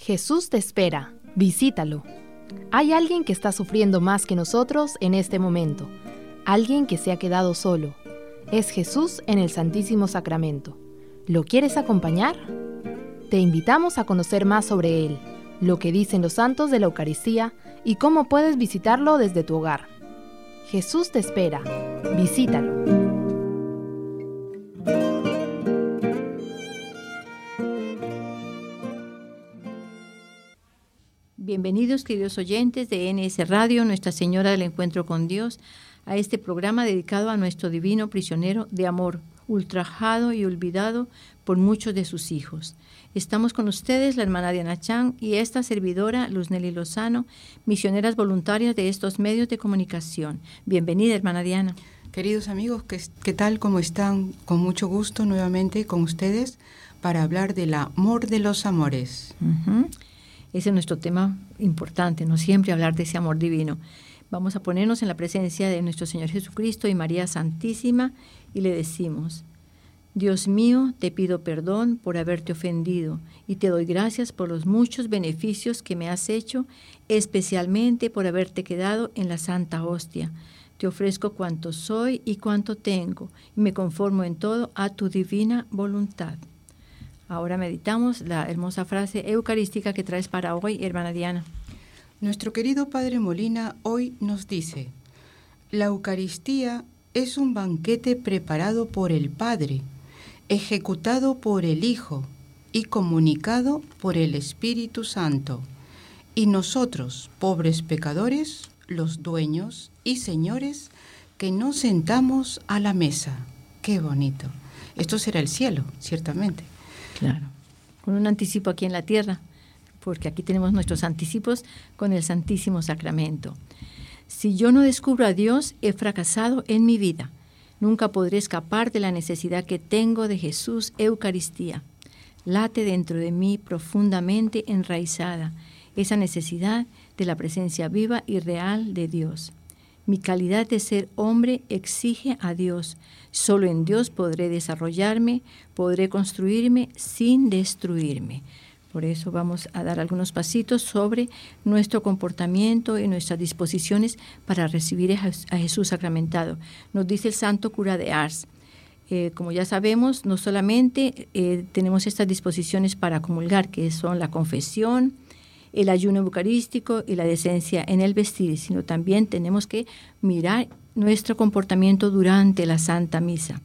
Jesús te espera, visítalo. Hay alguien que está sufriendo más que nosotros en este momento, alguien que se ha quedado solo. Es Jesús en el Santísimo Sacramento. ¿Lo quieres acompañar? Te invitamos a conocer más sobre Él, lo que dicen los santos de la Eucaristía y cómo puedes visitarlo desde tu hogar. Jesús te espera, visítalo. Bienvenidos, queridos oyentes de NS Radio, Nuestra Señora del Encuentro con Dios, a este programa dedicado a nuestro divino prisionero de amor, ultrajado y olvidado por muchos de sus hijos. Estamos con ustedes, la hermana Diana Chan y esta servidora, Luz Nelly Lozano, misioneras voluntarias de estos medios de comunicación. Bienvenida, hermana Diana. Queridos amigos, ¿qué tal? ¿Cómo están? Con mucho gusto nuevamente con ustedes para hablar del amor de los amores. Ese es nuestro tema importante, no siempre hablar de ese amor divino. Vamos a ponernos en la presencia de nuestro Señor Jesucristo y María Santísima y le decimos: Dios mío, te pido perdón por haberte ofendido y te doy gracias por los muchos beneficios que me has hecho, especialmente por haberte quedado en la Santa Hostia. Te ofrezco cuanto soy y cuanto tengo y me conformo en todo a tu divina voluntad. Ahora meditamos la hermosa frase eucarística que traes para hoy, hermana Diana. Nuestro querido Padre Molina hoy nos dice: la Eucaristía es un banquete preparado por el Padre, ejecutado por el Hijo y comunicado por el Espíritu Santo. Y nosotros, pobres pecadores, los dueños y señores, que nos sentamos a la mesa. ¡Qué bonito! Esto será el cielo, ciertamente. Claro, con un anticipo aquí en la tierra, porque aquí tenemos nuestros anticipos con el Santísimo Sacramento. Si yo no descubro a Dios, he fracasado en mi vida. Nunca podré escapar de la necesidad que tengo de Jesús Eucaristía. Late dentro de mí profundamente enraizada esa necesidad de la presencia viva y real de Dios. Mi calidad de ser hombre exige a Dios. Solo en Dios podré desarrollarme, podré construirme sin destruirme. Por eso vamos a dar algunos pasitos sobre nuestro comportamiento y nuestras disposiciones para recibir a Jesús sacramentado. Nos dice el santo cura de Ars. Como ya sabemos, no solamente tenemos estas disposiciones para comulgar, que son la confesión, el ayuno eucarístico y la decencia en el vestir, sino también tenemos que mirar nuestro comportamiento durante la Santa Misa.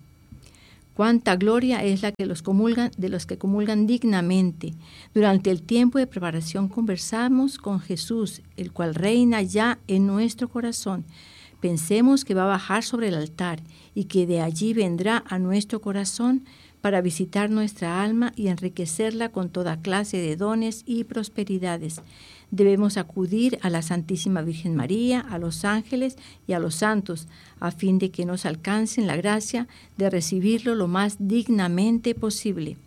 Cuánta gloria es la que de los que comulgan dignamente. Durante el tiempo de preparación conversamos con Jesús, el cual reina ya en nuestro corazón. Pensemos que va a bajar sobre el altar y que de allí vendrá a nuestro corazón para visitar nuestra alma y enriquecerla con toda clase de dones y prosperidades. Debemos acudir a la Santísima Virgen María, a los ángeles y a los santos, a fin de que nos alcancen la gracia de recibirlo lo más dignamente posible.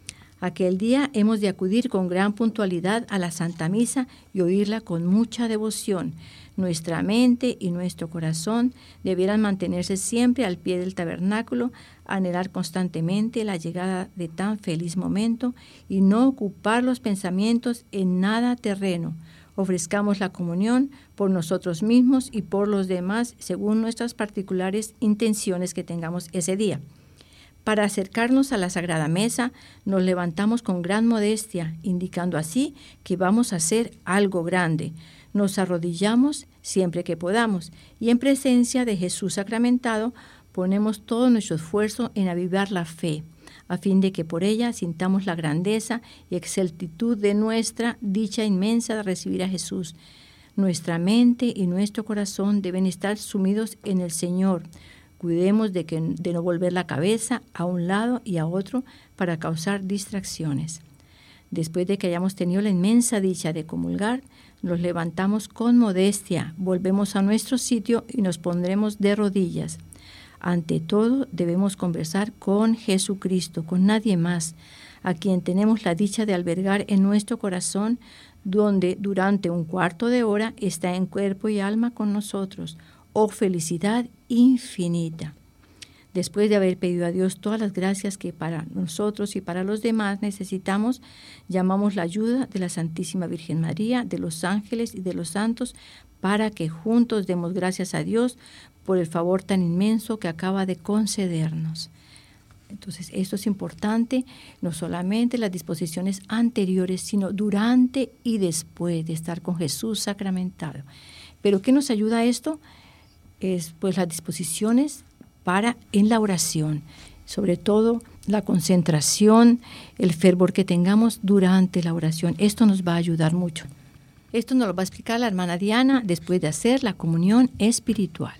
Aquel día hemos de acudir con gran puntualidad a la Santa Misa y oírla con mucha devoción. Nuestra mente y nuestro corazón debieran mantenerse siempre al pie del tabernáculo, anhelar constantemente la llegada de tan feliz momento y no ocupar los pensamientos en nada terreno. Ofrezcamos la comunión por nosotros mismos y por los demás según nuestras particulares intenciones que tengamos ese día. Para acercarnos a la Sagrada Mesa, nos levantamos con gran modestia, indicando así que vamos a hacer algo grande. Nos arrodillamos siempre que podamos y en presencia de Jesús sacramentado ponemos todo nuestro esfuerzo en avivar la fe, a fin de que por ella sintamos la grandeza y exaltitud de nuestra dicha inmensa de recibir a Jesús. Nuestra mente y nuestro corazón deben estar sumidos en el Señor. Cuidemos de no volver la cabeza a un lado y a otro para causar distracciones. Después de que hayamos tenido la inmensa dicha de comulgar, nos levantamos con modestia, volvemos a nuestro sitio y nos pondremos de rodillas. Ante todo, debemos conversar con Jesucristo, con nadie más, a quien tenemos la dicha de albergar en nuestro corazón, donde durante un cuarto de hora está en cuerpo y alma con nosotros. ¡Oh felicidad infinita! Después de haber pedido a Dios todas las gracias que para nosotros y para los demás necesitamos, llamamos la ayuda de la Santísima Virgen María, de los ángeles y de los santos, para que juntos demos gracias a Dios por el favor tan inmenso que acaba de concedernos. Entonces, esto es importante, no solamente las disposiciones anteriores, sino durante y después de estar con Jesús sacramentado. ¿Pero qué nos ayuda a esto? Es pues las disposiciones en la oración, sobre todo la concentración, el fervor que tengamos durante la oración. Esto nos va a ayudar mucho. Esto nos lo va a explicar la hermana Diana después de hacer la comunión espiritual.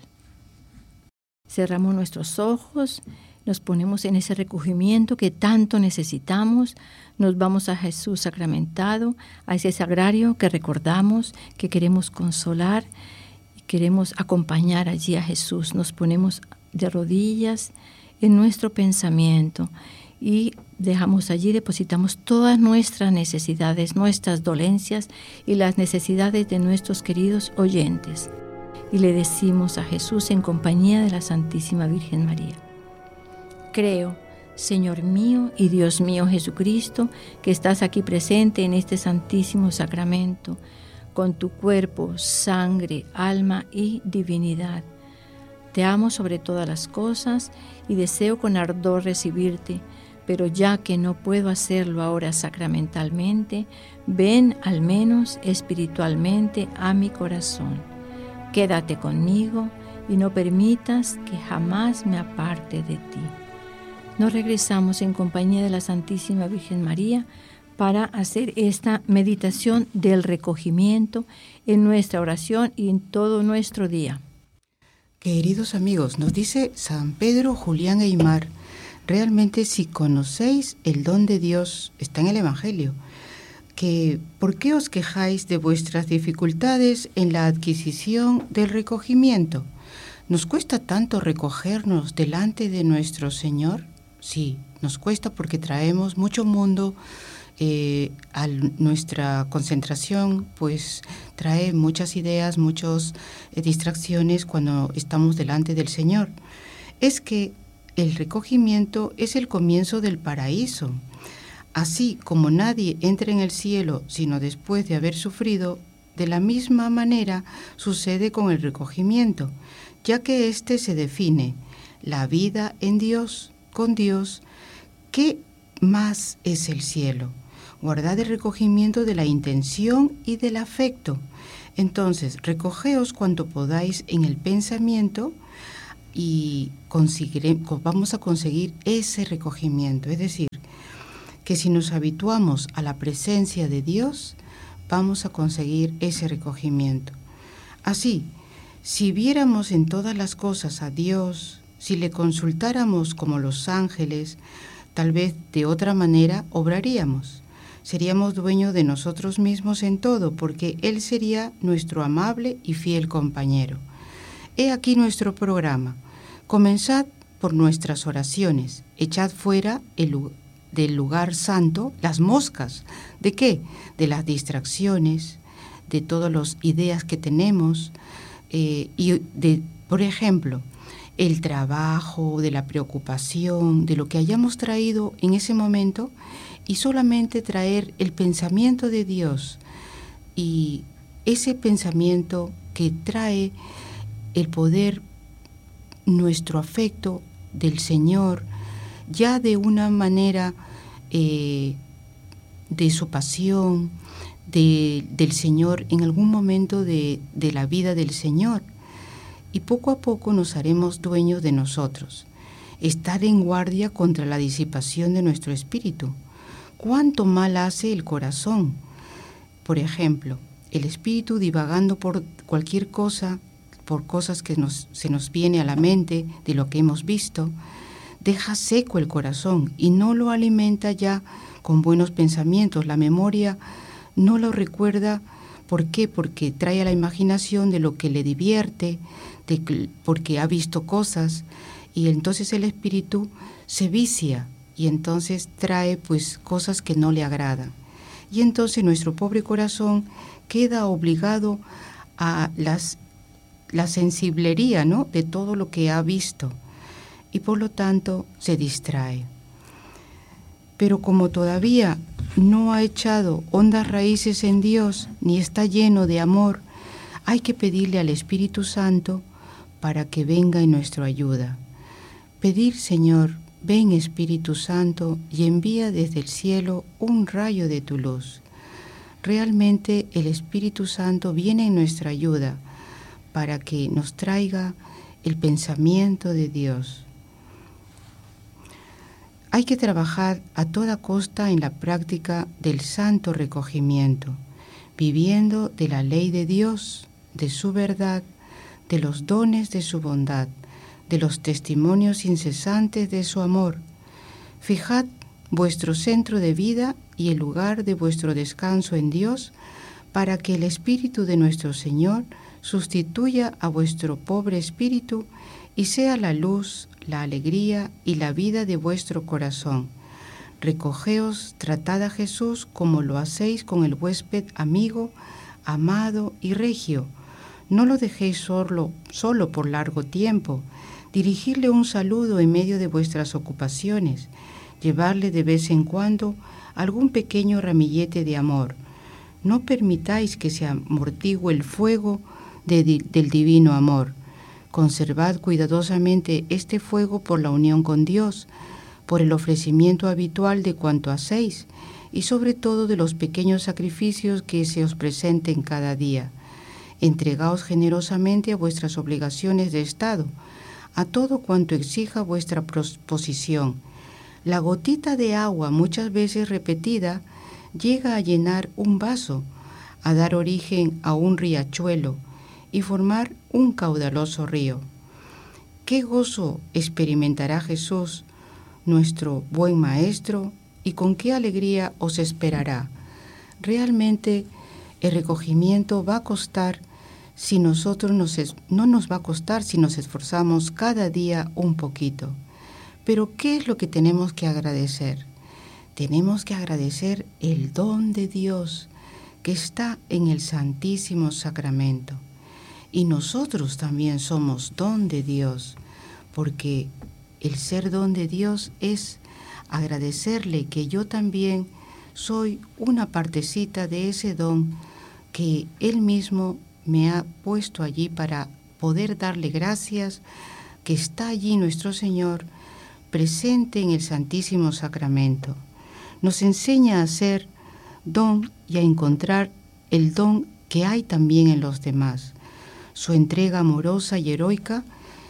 Cerramos nuestros ojos, nos ponemos en ese recogimiento que tanto necesitamos, nos vamos a Jesús sacramentado, a ese sagrario que recordamos, que queremos consolar y queremos acompañar allí a Jesús. Nos ponemos de rodillas en nuestro pensamiento y dejamos allí, depositamos todas nuestras necesidades, nuestras dolencias y las necesidades de nuestros queridos oyentes. Y le decimos a Jesús en compañía de la Santísima Virgen María: creo, Señor mío y Dios mío Jesucristo, que estás aquí presente en este santísimo sacramento, con tu cuerpo, sangre, alma y divinidad. Te amo sobre todas las cosas y deseo con ardor recibirte, pero ya que no puedo hacerlo ahora sacramentalmente, ven al menos espiritualmente a mi corazón. Quédate conmigo y no permitas que jamás me aparte de ti. Nos regresamos en compañía de la Santísima Virgen María para hacer esta meditación del recogimiento en nuestra oración y en todo nuestro día. Queridos amigos, nos dice San Pedro Julián Aymar, realmente si conocéis el don de Dios, está en el Evangelio, que ¿por qué os quejáis de vuestras dificultades en la adquisición del recogimiento? ¿Nos cuesta tanto recogernos delante de nuestro Señor? Sí, nos cuesta porque traemos mucho mundo a nuestra concentración, pues trae muchas ideas, muchas distracciones cuando estamos delante del Señor. Es que el recogimiento es el comienzo del paraíso. Así como nadie entra en el cielo sino después de haber sufrido, de la misma manera sucede con el recogimiento, ya que éste se define la vida en Dios, con Dios. ¿Qué más es el cielo? Guardad el recogimiento de la intención y del afecto. Entonces, recogeos cuanto podáis en el pensamiento y vamos a conseguir ese recogimiento. Es decir, que si nos habituamos a la presencia de Dios, vamos a conseguir ese recogimiento. Así, si viéramos en todas las cosas a Dios, si le consultáramos como los ángeles, tal vez de otra manera obraríamos. Seríamos dueños de nosotros mismos en todo, porque Él sería nuestro amable y fiel compañero. He aquí nuestro programa. Comenzad por nuestras oraciones. Echad fuera del lugar santo las moscas. ¿De qué? De las distracciones, de todas las ideas que tenemos, por ejemplo, el trabajo, de la preocupación, de lo que hayamos traído en ese momento, y solamente traer el pensamiento de Dios, y ese pensamiento que trae el poder, nuestro afecto del Señor, ya de una manera de su pasión, del Señor, en algún momento de la vida del Señor. Y poco a poco nos haremos dueños de nosotros. Estar en guardia contra la disipación de nuestro espíritu. ¿Cuánto mal hace el corazón? Por ejemplo, el espíritu divagando por cualquier cosa, por cosas que se nos viene a la mente de lo que hemos visto, deja seco el corazón y no lo alimenta ya con buenos pensamientos. La memoria no lo recuerda. ¿Por qué? Porque trae a la imaginación de lo que le divierte, porque ha visto cosas, y entonces el espíritu se vicia y entonces trae pues cosas que no le agradan. Y entonces nuestro pobre corazón queda obligado a la sensiblería, ¿no?, de todo lo que ha visto. y por lo tanto se distrae. Pero como todavía no ha echado hondas raíces en Dios ni está lleno de amor, hay que pedirle al Espíritu Santo para que venga en nuestra ayuda. Pedir, Señor, ven Espíritu Santo y envía desde el cielo un rayo de tu luz. Realmente el Espíritu Santo viene en nuestra ayuda para que nos traiga el pensamiento de Dios. Hay que trabajar a toda costa en la práctica del santo recogimiento, viviendo de la ley de Dios, de su verdad, de los dones de su bondad, de los testimonios incesantes de su amor. Fijad vuestro centro de vida y el lugar de vuestro descanso en Dios, para que el Espíritu de nuestro Señor sustituya a vuestro pobre espíritu y sea la luz, la alegría y la vida de vuestro corazón. Recogeos, tratad a Jesús como lo hacéis con el huésped amigo, amado y regio. No lo dejéis solo por largo tiempo. Dirigirle un saludo en medio de vuestras ocupaciones. Llevarle de vez en cuando algún pequeño ramillete de amor. No permitáis que se amortigue el fuego del divino amor. Conservad cuidadosamente este fuego por la unión con Dios, por el ofrecimiento habitual de cuanto hacéis y sobre todo de los pequeños sacrificios que se os presenten cada día. Entregaos generosamente a vuestras obligaciones de Estado, a todo cuanto exija vuestra posición. La gotita de agua, muchas veces repetida, llega a llenar un vaso, a dar origen a un riachuelo y formar un caudaloso río. Qué gozo experimentará Jesús, nuestro buen Maestro, y con qué alegría os esperará. Realmente el recogimiento va a costar no nos va a costar si nos esforzamos cada día un poquito. Pero ¿qué es lo que tenemos que agradecer? Tenemos que agradecer el don de Dios que está en el Santísimo Sacramento. Y nosotros también somos don de Dios, porque el ser don de Dios es agradecerle que yo también soy una partecita de ese don que Él mismo me ha puesto allí para poder darle gracias, que está allí nuestro Señor presente en el Santísimo Sacramento. Nos enseña a ser don y a encontrar el don que hay también en los demás. Su entrega amorosa y heroica,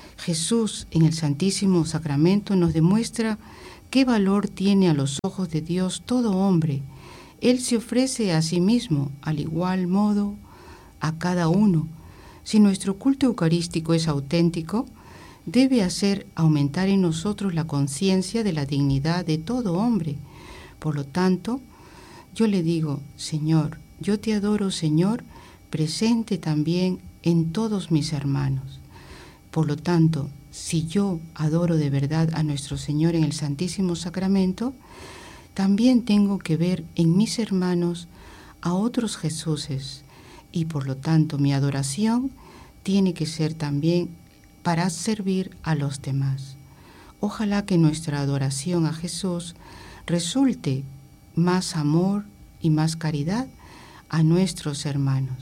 Jesús en el Santísimo Sacramento nos demuestra qué valor tiene a los ojos de Dios todo hombre. Él se ofrece a sí mismo, al igual modo, a cada uno. Si nuestro culto eucarístico es auténtico, debe hacer aumentar en nosotros la conciencia de la dignidad de todo hombre. Por lo tanto, yo le digo, Señor, yo te adoro, Señor, presente también en todos mis hermanos. Por lo tanto, si yo adoro de verdad a nuestro Señor en el Santísimo Sacramento, también tengo que ver en mis hermanos a otros Jesuses, y por lo tanto mi adoración tiene que ser también para servir a los demás. Ojalá que nuestra adoración a Jesús resulte más amor y más caridad a nuestros hermanos.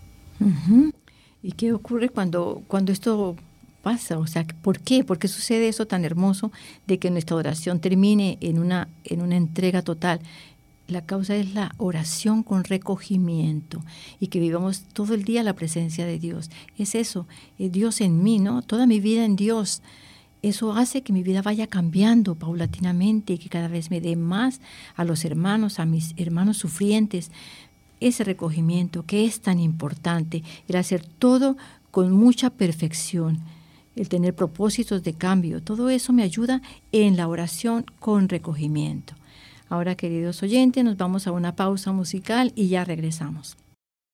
Uh-huh. ¿Y qué ocurre cuando esto pasa? O sea, ¿por qué? ¿Por qué sucede eso tan hermoso de que nuestra oración termine en una entrega total? La causa es la oración con recogimiento y que vivamos todo el día la presencia de Dios. Es eso, es Dios en mí, ¿no? Toda mi vida en Dios. Eso hace que mi vida vaya cambiando paulatinamente y que cada vez me dé más a los hermanos, a mis hermanos sufrientes. Ese recogimiento que es tan importante, el hacer todo con mucha perfección, el tener propósitos de cambio, todo eso me ayuda en la oración con recogimiento. Ahora, queridos oyentes, nos vamos a una pausa musical y ya regresamos.